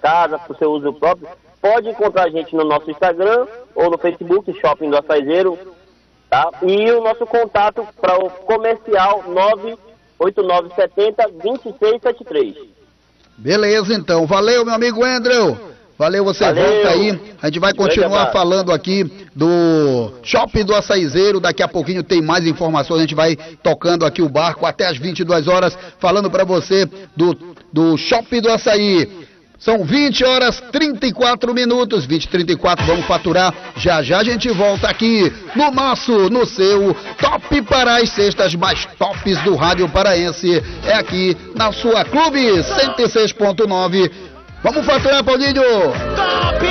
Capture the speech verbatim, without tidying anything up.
casa, para o seu uso próprio, pode encontrar a gente no nosso Instagram ou no Facebook, Shopping do Açaizeiro, tá? E o nosso contato para o comercial nove oito nove sete zero, dois seis sete três. Beleza, então. Valeu, meu amigo Andrew. Valeu, você Valeu. Volta aí. A gente vai continuar falando aqui do Shopping do Açaizeiro. Daqui a pouquinho tem mais informações. A gente vai tocando aqui o barco até as vinte e duas horas, falando para você do, do Shopping do Açaí. São vinte horas e trinta e quatro minutos, vinte e trinta e quatro, vamos faturar. Já já a gente volta aqui no nosso, no seu Top para as sextas mais tops do rádio paraense. É aqui na sua Clube cento e seis ponto nove. Vamos faturar, Paulinho!